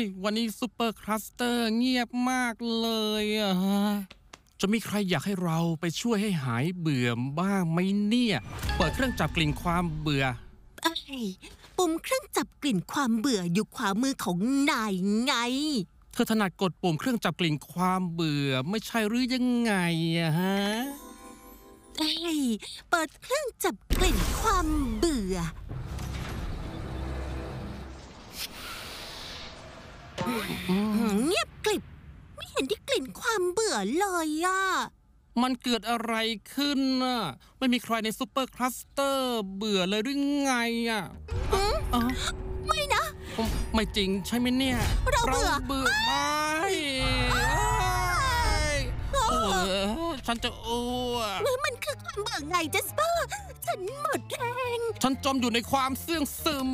วันนี้ซูเปอร์คลัสเตอร์เงียบมากเลยอะจะมีใครอยากให้เราไปช่วยให้หายเบื่อบ้างไหมเนี่ยเปิดเครื่องจับกลิ่นความเบื่อปุ่มเครื่องจับกลิ่นความเบื่ออยู่ขวามือของนายไงเธอถนัดกดปุ่มเครื่องจับกลิ่นความเบื่อไม่ใช่หรือยังไงอะฮะเปิดเครื่องจับกลิ่นความเบื่อเงียบกริบไม่เห็นได้กลิ่นความเบื่อเลยอะมันเกิดอะไรขึ้นน่ะไม่มีใครในซูเปอร์คลัสเตอร์เบื่อเลยหรือไงอะไม่นะไม่จริงใช่ไหมเนี่ยเราเบื่อไม่ฉันจะอ้วกมันคือความเบื่อไงเจสเปอร์ฉันหมดแรงฉันจมอยู่ในความเสื่องซึม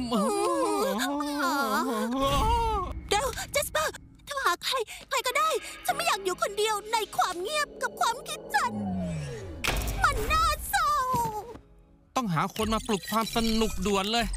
เดี๋ยวเจสเปอร์โทรหาใครก็ได้ฉันไม่อยากอยู่คนเดียวในความเงียบกับความคิดฉันมันน่าเศร้าต้องหาคนมาปลุกความสนุกด่วนเลย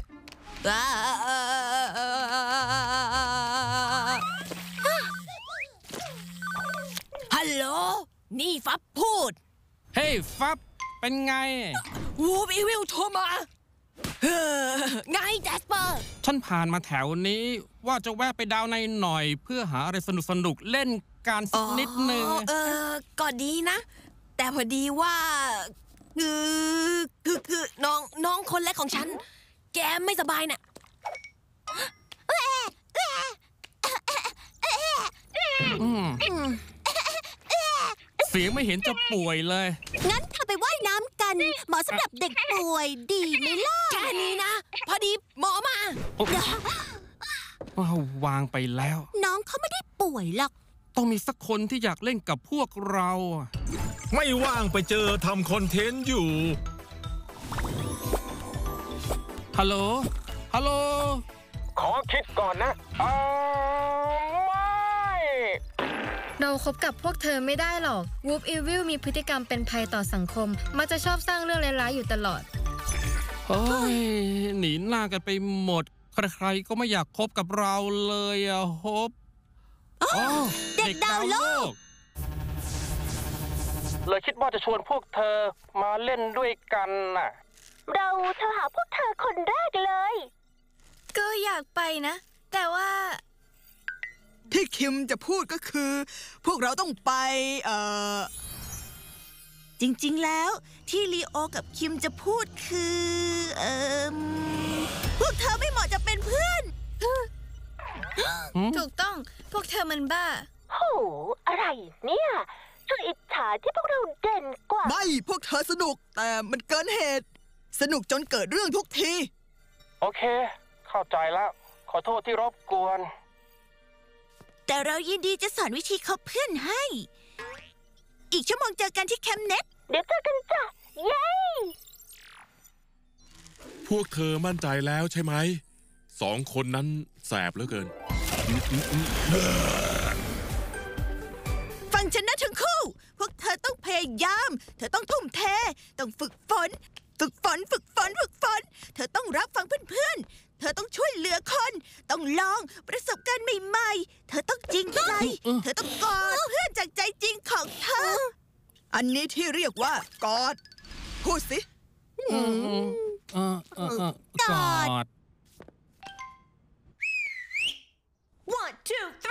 ฮัลโหลนี่ฟับพูดเฮ้ยฟับเป็นไงวูบอีวิลโทรมาไงแจสเปอร์ฉันผ่านมาแถวนี้ว่าจะแวะไปดาวในหน่อยเพื่อหาอะไรสนุกเล่นการสักนิดนึงก็ดีนะแต่พอดีว่าคือน้องคนเล็กของฉันแกไม่สบายน่ะเสียงไม่เห็นจะป่วยเลยงั้นเธอไปว่ายน้ำกันเหมาะสำหรับเด็กป่วยดีไหมล่ะแค่นี้นะพอดีหมอมาวางไปแล้วน้องเขาไม่ได้ป่วยหรอกต้องมีสักคนที่อยากเล่นกับพวกเราไม่ว่างไปเจอทำคอนเทนต์อยู่ฮัลโหลขอคิดก่อนนะไม่เราคบกับพวกเธอไม่ได้หรอกวูฟอีวิลมีพฤติกรรมเป็นภัยต่อสังคมมักจะชอบสร้างเรื่องร้ายๆอยู่ตลอดหนีหน้ากันไปหมดใครๆก็ไม่อยากคบกับเราเลยอะฮบเด็กดาวโลกเลยคิดว่าจะชวนพวกเธอมาเล่นด้วยกันน่ะเราโทรหาพวกเธอคนแรกเลยก็อยากไปนะแต่ว่าที่คิมจะพูดก็คือพวกเราต้องไปจริงๆแล้วที่ลีโอกับคิมจะพูดคือพวกเธอไม่เหมาะจะเป็นเพื่อนถูกต้องพวกเธอมันบ้าโหอะไรเนี่ยช่วยอิจฉาที่พวกเราเด่นกว่าไม่พวกเธอสนุกแต่มันเกินเหตุสนุกจนเกิดเรื่องทุกทีโอเคเข้าใจแล้วขอโทษที่รบกวนแต่เรายินดีจะสอนวิธีคบเพื่อนให้อีกชั่วโมงเจอกันที่แคมป์เน็ตเดี๋ยวเจอกันจ้ะเย้พวกเธอมั่นใจแล้วใช่ไหม2 คนนั้นแสบเหลือเกินฟังฉันนะทั้งคู่พวกเธอต้องพยายามเธอต้องทุ่มเทต้องฝึกฝนเธอต้องรับฟังเพื่อนๆเธอต้องช่วยเหลือคนต้องลองประสบการณ์ใหม่ๆเธอต้องจริงใจเธอต้องกอดเพื่อนจากใจจริงของเธออันนี้ที่เรียกว่ากอดพูดสิกอด 1 2 3